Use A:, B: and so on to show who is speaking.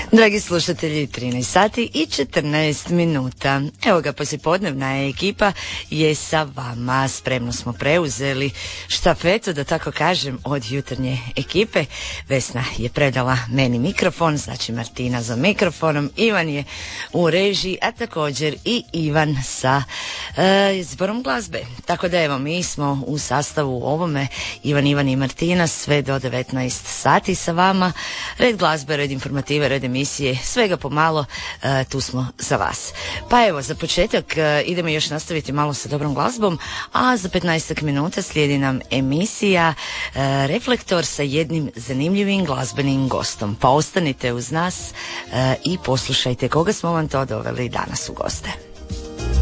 A: Dragi slušatelji, 13 sati i 14 minuta. Evo ga, poslijepodnevna ekipa je sa vama. Spremno smo preuzeli štafetu, da tako kažem, od jutarnje ekipe. Vesna je predala meni mikrofon, znači Martina za mikrofonom, Ivan je u režiji, a također i Ivan sa izborom glazbe. Tako da evo, mi smo u sastavu ovome, Ivan i Martina, sve do 19 sati sa vama. Red glazbe, red informative, red emisije, svega pomalo, tu smo za vas. Pa evo, za početak idemo još nastaviti malo sa dobrom glazbom, a za 15 minuta slijedi nam emisija Reflektor sa jednim zanimljivim glazbenim gostom. Pa ostanite uz nas i poslušajte koga smo vam to doveli danas u goste.